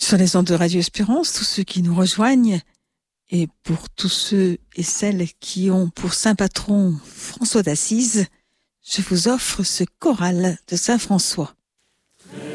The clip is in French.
Sur les ondes de Radio Espérance, tous ceux qui nous rejoignent, et pour tous ceux et celles qui ont pour saint patron François d'Assise, je vous offre ce choral de Saint François.